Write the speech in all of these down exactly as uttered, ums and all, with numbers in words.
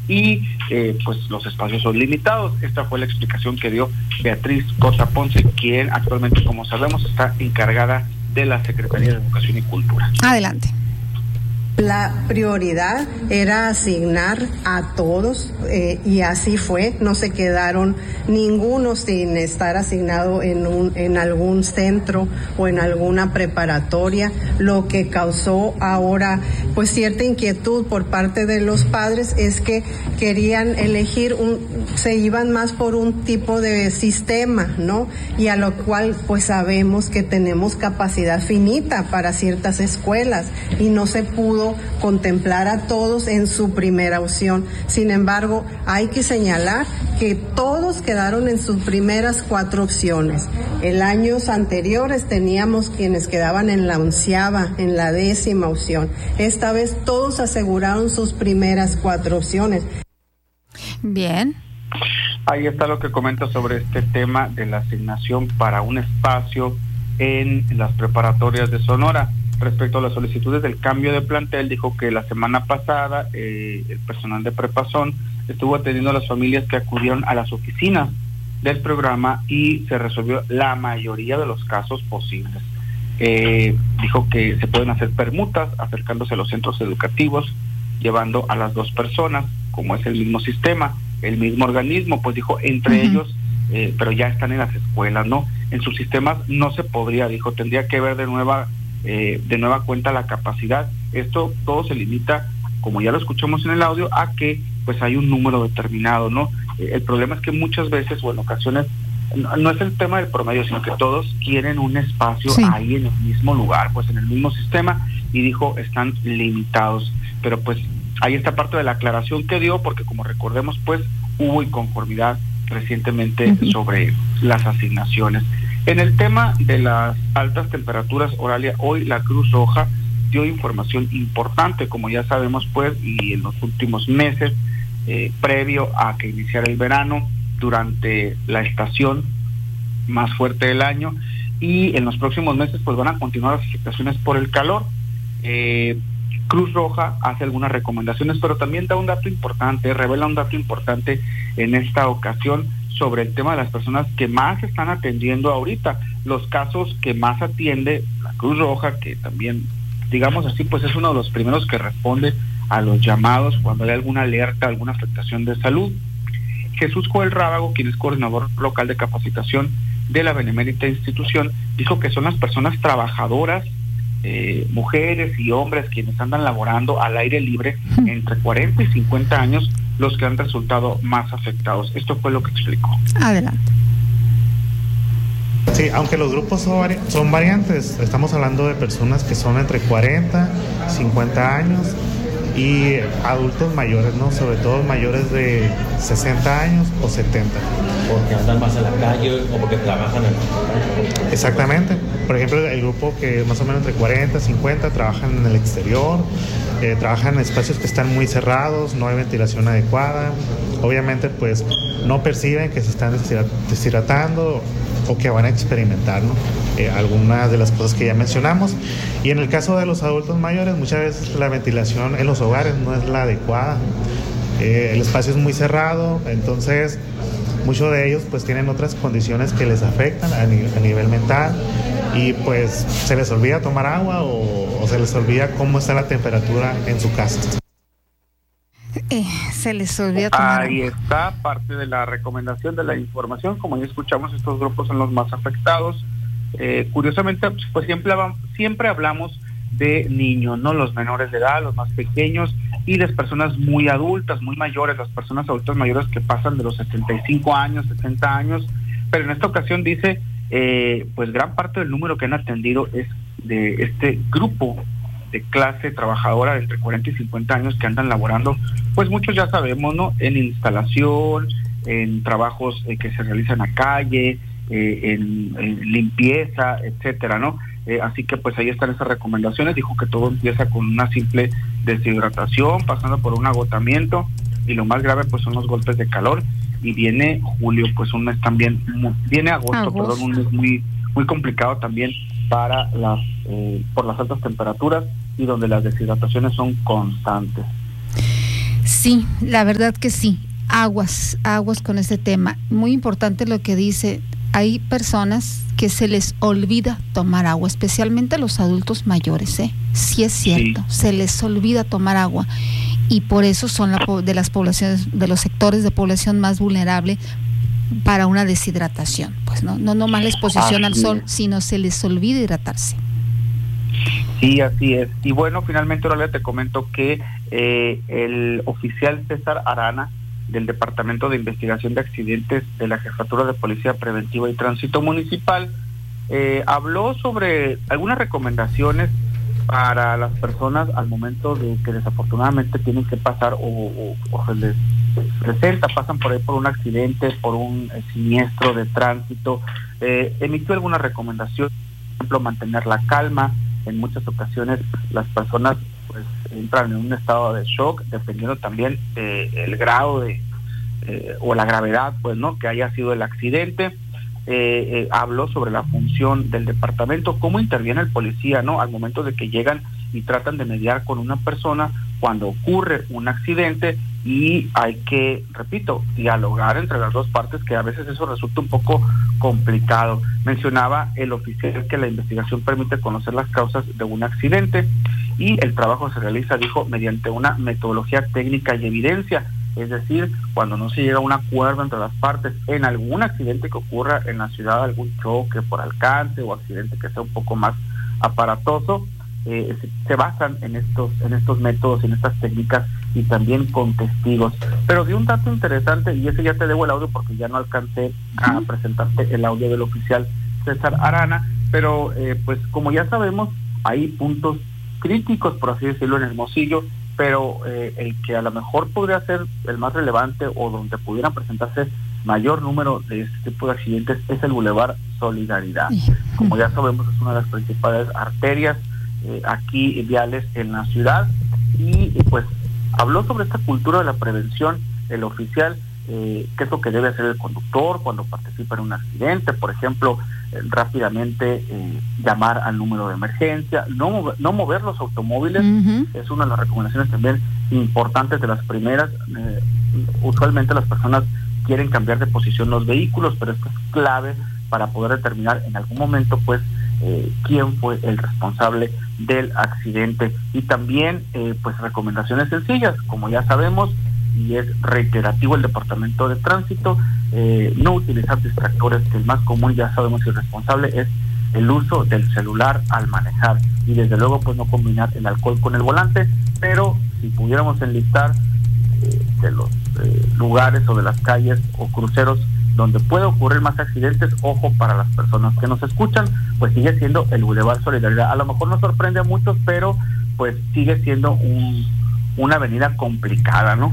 y eh, pues los espacios son limitados. Esta fue la explicación que dio Beatriz Cota Ponce, quien actualmente, como sabemos, está encargada de la Secretaría de Educación y Cultura. Adelante. La prioridad era asignar a todos eh, y así fue. No se quedaron ninguno sin estar asignado en un en algún centro o en alguna preparatoria, lo que causó ahora pues cierta inquietud por parte de los padres es que querían elegir un, se iban más por un tipo de sistema, ¿no? Y a lo cual pues sabemos que tenemos capacidad finita para ciertas escuelas y no se pudo contemplar a todos en su primera opción. Sin embargo, hay que señalar que todos quedaron en sus primeras cuatro opciones. En años anteriores teníamos quienes quedaban en la onceava, en la décima opción. Esta vez todos aseguraron sus primeras cuatro opciones. Bien. Ahí está lo que comenta sobre este tema de la asignación para un espacio en las preparatorias de Sonora. Respecto a las solicitudes del cambio de plantel, dijo que la semana pasada eh, el personal de Prepazón estuvo atendiendo a las familias que acudieron a las oficinas del programa y se resolvió la mayoría de los casos posibles. Eh, dijo que se pueden hacer permutas acercándose a los centros educativos, llevando a las dos personas, como es el mismo sistema, el mismo organismo, pues dijo, entre uh-huh. ellos, eh, pero ya están en las escuelas, ¿no? En sus sistemas no se podría, dijo, tendría que ver de nueva Eh, de nueva cuenta la capacidad. Esto todo se limita, como ya lo escuchamos en el audio, a que pues hay un número determinado, ¿no? Eh, el problema es que muchas veces o en ocasiones no, no es el tema del promedio, sino que todos quieren un espacio sí. ahí en el mismo lugar, pues en el mismo sistema, y dijo están limitados. Pero pues ahí está parte de la aclaración que dio, porque como recordemos pues hubo inconformidad recientemente uh-huh. sobre las asignaciones. En el tema de las altas temperaturas, Oralia, hoy la Cruz Roja dio información importante, como ya sabemos pues, y en los últimos meses, eh, previo a que iniciara el verano, durante la estación más fuerte del año, y en los próximos meses pues van a continuar las afectaciones por el calor. Eh, Cruz Roja hace algunas recomendaciones, pero también da un dato importante, revela un dato importante en esta ocasión, sobre el tema de las personas que más están atendiendo ahorita, los casos que más atiende la Cruz Roja, que también, digamos así, pues es uno de los primeros que responde a los llamados cuando hay alguna alerta, alguna afectación de salud. Jesús Joel Rábago, quien es coordinador local de capacitación de la benemérita institución, dijo que son las personas trabajadoras, eh, mujeres y hombres quienes andan laborando al aire libre entre cuarenta y cincuenta años, los que han resultado más afectados. Esto fue lo que explicó. Adelante. Sí, aunque los grupos son, vari- son variantes, estamos hablando de personas que son entre cuarenta, cincuenta años y adultos mayores, ¿no? Sobre todo mayores de sesenta años o setenta. Porque andan más en la calle o porque trabajan en... Exactamente. Por ejemplo, el grupo que más o menos entre cuarenta, cincuenta trabajan en el exterior, eh, trabajan en espacios que están muy cerrados, no hay ventilación adecuada. Obviamente, pues, no perciben que se están deshidratando o que van a experimentar, ¿no? eh, algunas de las cosas que ya mencionamos. Y en el caso de los adultos mayores, muchas veces la ventilación en los hogares no es la adecuada. Eh, el espacio es muy cerrado, entonces muchos de ellos pues tienen otras condiciones que les afectan a, ni- a nivel mental, y pues se les olvida tomar agua o, o se les olvida cómo está la temperatura en su casa. Eh, se les olvida tomar Ahí agua. está parte de la recomendación, de la información. Como ya escuchamos, estos grupos son los más afectados. Eh, curiosamente, pues siempre, siempre hablamos de niños, ¿no? Los menores de edad, los más pequeños, y las personas muy adultas, muy mayores, las personas adultas mayores que pasan de los setenta y cinco años, sesenta años, pero en esta ocasión dice, eh, pues gran parte del número que han atendido es de este grupo de clase trabajadora de entre cuarenta y cincuenta años que andan laborando, pues muchos ya sabemos, ¿no? En instalación, en trabajos eh, que se realizan a calle, eh, en, en limpieza, etcétera, ¿no? Eh, así que pues ahí están esas recomendaciones. Dijo que todo empieza con una simple deshidratación, pasando por un agotamiento, y lo más grave pues son los golpes de calor, y viene julio, pues un mes también, muy, viene agosto, agosto, perdón, un mes muy, muy complicado también para las, eh, por las altas temperaturas y donde las deshidrataciones son constantes. Sí, la verdad que sí. Aguas, aguas con este tema. Muy importante lo que dice. Hay personas que se les olvida tomar agua, especialmente los adultos mayores, ¿eh? Sí es cierto, sí. Se les olvida tomar agua y por eso son la, de las poblaciones, de los sectores de población más vulnerable para una deshidratación. Pues no, no, no más la exposición así al sol, es. Sino se les olvida hidratarse. Sí, así es. Y bueno, finalmente, ahora te comento que eh, el oficial César Arana, del Departamento de Investigación de Accidentes de la Jefatura de Policía Preventiva y Tránsito Municipal, eh, habló sobre algunas recomendaciones para las personas al momento de que desafortunadamente tienen que pasar o, o, o se les presenta, pasan por ahí por un accidente, por un eh, siniestro de tránsito. Eh, emitió algunas recomendaciones, por ejemplo, mantener la calma. En muchas ocasiones las personas pues entran en un estado de shock, dependiendo también del de grado de eh, o la gravedad, pues no, que haya sido el accidente. Eh, eh, habló sobre la función del departamento, cómo interviene el policía, ¿no? Al momento de que llegan y tratan de mediar con una persona cuando ocurre un accidente, y hay que, repito, dialogar entre las dos partes, que a veces eso resulta un poco complicado. Mencionaba el oficial que la investigación permite conocer las causas de un accidente y el trabajo se realiza, dijo, mediante una metodología técnica y evidencia. Es decir, cuando no se llega a un acuerdo entre las partes en algún accidente que ocurra en la ciudad, algún choque por alcance o accidente que sea un poco más aparatoso, eh, se, se basan en estos en estos métodos, en estas técnicas, y también con testigos. Pero de un dato interesante, y ese ya te debo el audio porque ya no alcancé a presentarte el audio del oficial César Arana, pero eh, pues como ya sabemos, hay puntos críticos, por así decirlo, en Hermosillo, pero eh, el que a lo mejor podría ser el más relevante o donde pudieran presentarse mayor número de este tipo de accidentes es el Boulevard Solidaridad. Como ya sabemos, es una de las principales arterias eh, aquí viales en la ciudad, y, y pues habló sobre esta cultura de la prevención el oficial, eh, qué es lo que debe hacer el conductor cuando participa en un accidente, por ejemplo, eh, rápidamente eh, llamar al número de emergencia, no mover, no mover los automóviles. Uh-huh. Es una de las recomendaciones también importantes, de las primeras. Eh, usualmente las personas quieren cambiar de posición los vehículos, pero esto es clave para poder determinar en algún momento pues eh, quién fue el responsable del accidente. Y también eh, pues recomendaciones sencillas, como ya sabemos, y es reiterativo el Departamento de Tránsito, eh, no utilizar distractores, que el más común, ya sabemos, y el responsable es el uso del celular al manejar, y desde luego pues no combinar el alcohol con el volante. Pero si pudiéramos enlistar eh, de los eh, lugares o de las calles o cruceros donde puede ocurrir más accidentes, ojo, para las personas que nos escuchan, pues sigue siendo el Boulevard Solidaridad. A lo mejor nos sorprende a muchos, pero pues sigue siendo un, una avenida complicada, ¿no?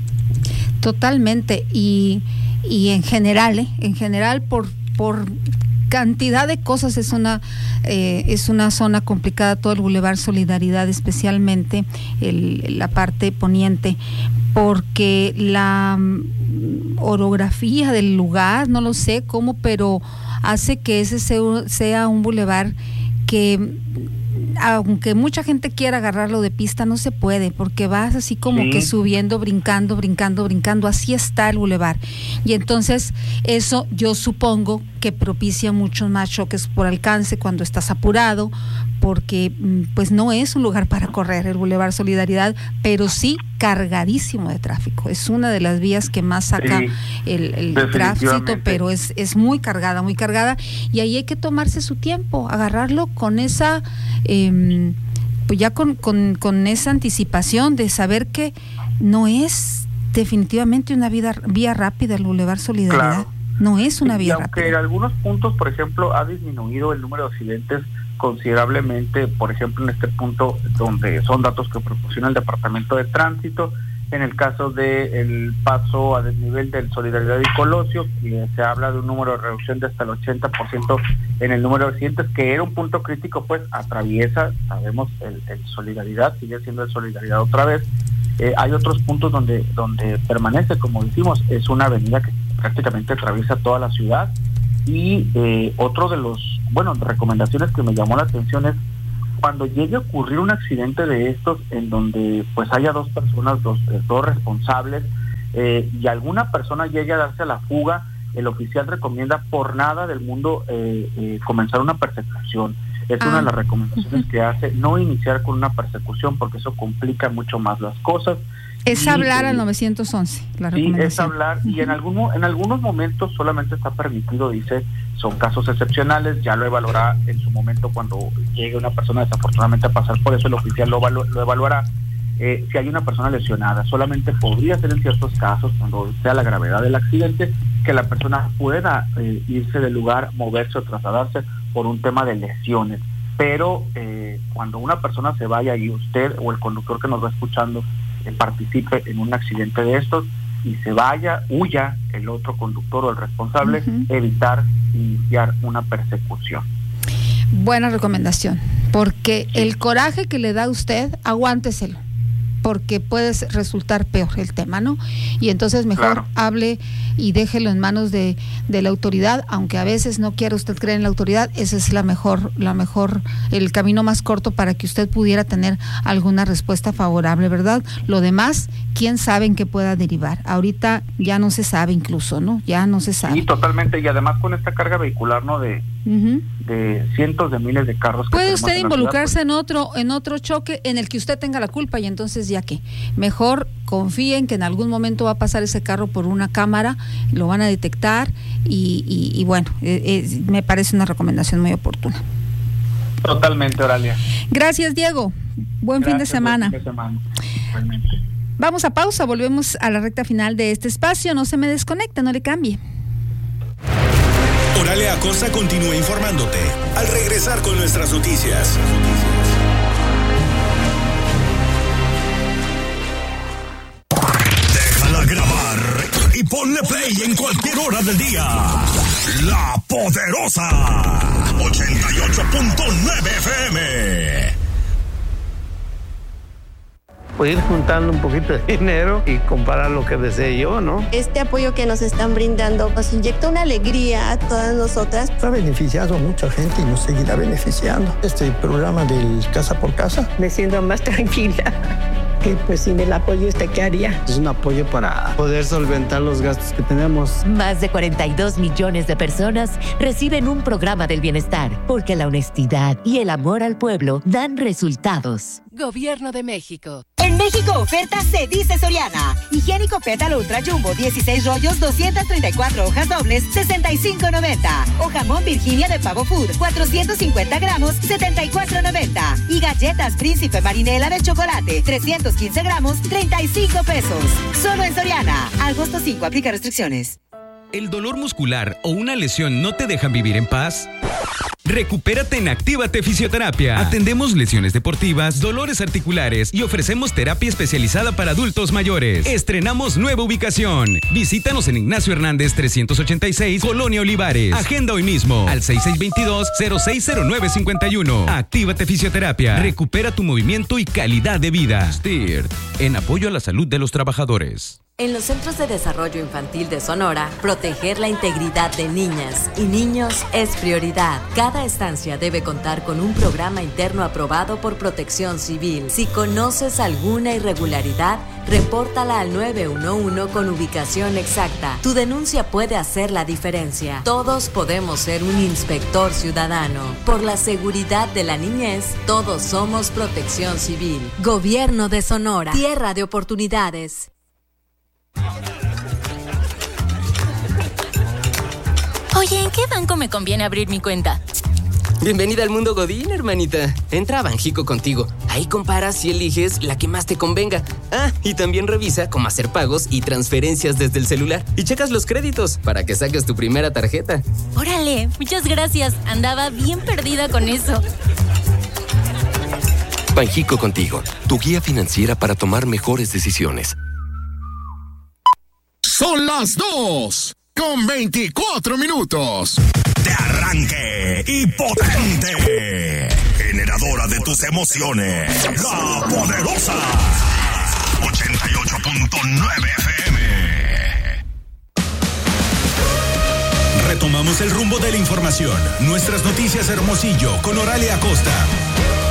Totalmente, y, y en general, ¿eh? en general por por cantidad de cosas es una eh, es una zona complicada, todo el Boulevard Solidaridad, especialmente el, la parte poniente, porque la um, orografía del lugar, no lo sé cómo, pero hace que ese sea, sea un bulevar que, aunque mucha gente quiera agarrarlo de pista, no se puede, porque vas así como sí. que subiendo, brincando, brincando, brincando, así está el bulevar. Y entonces eso yo supongo que propicia muchos más choques por alcance cuando estás apurado, porque pues no es un lugar para correr el Boulevard Solidaridad, pero sí cargadísimo de tráfico. Es una de las vías que más saca sí, el, el tránsito, pero es, es muy cargada, muy cargada, y ahí hay que tomarse su tiempo, agarrarlo con esa, eh, pues ya con, con, con esa anticipación de saber que no es definitivamente una vida, vía rápida el Boulevard Solidaridad. Claro. No es una vía y aunque rápida. En algunos puntos, por ejemplo, ha disminuido el número de accidentes considerablemente, por ejemplo, en este punto donde son datos que proporciona el Departamento de Tránsito, en el caso del paso a desnivel del Solidaridad y Colosio, que se habla de un número de reducción de hasta el ochenta por ciento en el número de accidentes, que era un punto crítico, pues atraviesa, sabemos, el, el Solidaridad, sigue siendo el Solidaridad otra vez. Eh, hay otros puntos donde donde permanece, como decimos, es una avenida que prácticamente atraviesa toda la ciudad. Y eh, otro de los, bueno, recomendaciones que me llamó la atención es cuando llegue a ocurrir un accidente de estos en donde pues haya dos personas, dos, dos responsables, eh, y alguna persona llegue a darse a la fuga, el oficial recomienda por nada del mundo eh, eh, comenzar una persecución. Es ah. una de las recomendaciones uh-huh. que hace, no iniciar con una persecución porque eso complica mucho más las cosas. Es y, hablar al nueve once, la sí, recomendación. Es hablar, uh-huh. y en, algún, en algunos momentos solamente está permitido, dice, son casos excepcionales, ya lo evaluará en su momento cuando llegue una persona desafortunadamente a pasar por eso, el oficial lo, evalu- lo evaluará. Eh, si hay una persona lesionada, solamente podría ser en ciertos casos, cuando sea la gravedad del accidente, que la persona pueda eh, irse del lugar, moverse o trasladarse por un tema de lesiones. Pero eh, cuando una persona se vaya y usted o el conductor que nos va escuchando eh, participe en un accidente de estos y se vaya, huya el otro conductor o el responsable, uh-huh. evitar iniciar una persecución. Buena recomendación, porque sí. el coraje que le da a usted, aguánteselo, porque puede resultar peor el tema, ¿no? Y entonces mejor claro. hable y déjelo en manos de, de la autoridad, aunque a veces no quiera usted creer en la autoridad, ese es la mejor, la mejor, el camino más corto para que usted pudiera tener alguna respuesta favorable, ¿verdad? Lo demás, quién sabe en qué pueda derivar. Ahorita ya no se sabe incluso, ¿no? Ya no se sabe. Sí, totalmente, y además con esta carga vehicular, ¿no? De, uh-huh. de cientos de miles de carros. Puede usted en involucrarse ciudad, pues... en otro, en otro choque en el que usted tenga la culpa, y entonces ya que mejor confíen que en algún momento va a pasar ese carro por una cámara, lo van a detectar y, y, y bueno, eh, eh, me parece una recomendación muy oportuna. Totalmente, Oralia. Gracias, Diego. Buen Gracias, fin de semana. Buen fin de semana. Realmente. Vamos a pausa, volvemos a la recta final de este espacio. No se me desconecte, no le cambie. Oralia Acosta continúa informándote al regresar con nuestras noticias. Déjala grabar y ponle play en cualquier hora del día. La Poderosa ochenta y ocho punto nueve F M. Pues ir juntando un poquito de dinero y comprar lo que desee yo, ¿no? Este apoyo que nos están brindando nos inyecta una alegría a todas nosotras. Ha beneficiado a mucha gente y nos seguirá beneficiando. Este programa del Casa por Casa. Me siento más tranquila. Que pues sin el apoyo, ¿usted qué haría? Es un apoyo para poder solventar los gastos que tenemos. Más de cuarenta y dos millones de personas reciben un programa del bienestar, porque la honestidad y el amor al pueblo dan resultados. Gobierno de México. En México oferta se dice Soriana. Higiénico Pétalo Ultra Jumbo, dieciséis rollos, doscientas treinta y cuatro hojas dobles, sesenta y cinco noventa. O jamón Virginia de Pavo Food, cuatrocientos cincuenta gramos, setenta y cuatro noventa. Y galletas Príncipe Marinela de chocolate, trescientos quince gramos, treinta y cinco pesos. Solo en Soriana. Agosto cinco, aplica restricciones. ¿El dolor muscular o una lesión no te dejan vivir en paz? Recupérate en Actívate Fisioterapia. Atendemos lesiones deportivas, dolores articulares y ofrecemos terapia especializada para adultos mayores. Estrenamos nueva ubicación. Visítanos en Ignacio Hernández trescientos ochenta y seis, Colonia Olivares. Agenda hoy mismo al seis seis dos dos, cero seis cero nueve cinco uno. Actívate Fisioterapia. Recupera tu movimiento y calidad de vida. S T I R, en apoyo a la salud de los trabajadores. En los Centros de Desarrollo Infantil de Sonora, proteger la integridad de niñas y niños es prioridad. Cada estancia debe contar con un programa interno aprobado por Protección Civil. Si conoces alguna irregularidad, repórtala al nueve uno uno con ubicación exacta. Tu denuncia puede hacer la diferencia. Todos podemos ser un inspector ciudadano. Por la seguridad de la niñez, todos somos Protección Civil. Gobierno de Sonora. Tierra de oportunidades. Oye, ¿en qué banco me conviene abrir mi cuenta? Bienvenida al mundo Godín, hermanita. Entra a Banjico Contigo. Ahí comparas y eliges la que más te convenga. Ah, y también revisa cómo hacer pagos y transferencias desde el celular. Y checas los créditos para que saques tu primera tarjeta. Órale, muchas gracias. Andaba bien perdida con eso. Banjico Contigo, tu guía financiera para tomar mejores decisiones. Son las dos con veinticuatro minutos. De arranque y potente. Generadora de tus emociones. La Poderosa ochenta y ocho punto nueve F M. Retomamos el rumbo de la información. Nuestras noticias Hermosillo con Oralia Acosta.